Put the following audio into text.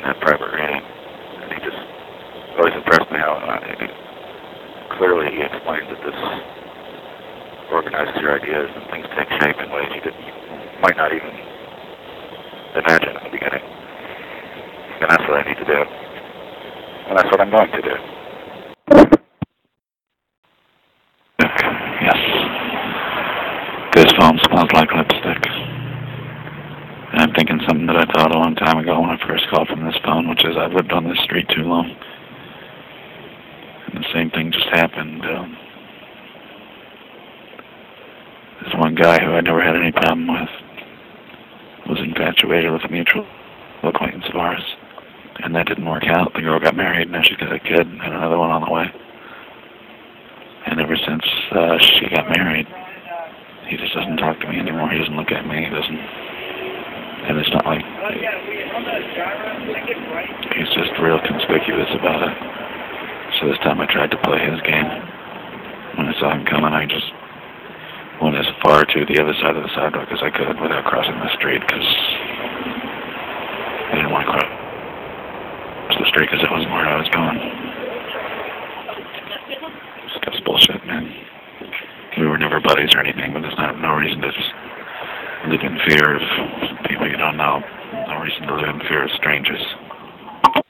that private reading. And he just always impressed me how clearly he explained that this organizes your ideas and things take shape in ways you might not even imagine in the beginning. And that's what I need to do. And that's what I'm going to do. Yes. This phone smells like lipstick. And I'm thinking something that I thought a long time ago when I first called from this phone, which is I've lived on this street too long. And the same thing just happened. This one guy who I never had any problem with was infatuated with a mutual acquaintance of ours. And that didn't work out. The girl got married, now she's got a kid and another one on the way. And ever since she got married, he just doesn't talk to me anymore. He doesn't look at me. He doesn't. And it's not like he's just real conspicuous about it. So this time I tried to play his game. When I saw him coming, I just went as far to the other side of the sidewalk as I could without crossing the street, because I didn't want to cross the street because it wasn't where I was going. It's bullshit, man. We were never buddies or anything, but there's no reason to just live in fear of people you don't know. No reason to live in fear of strangers.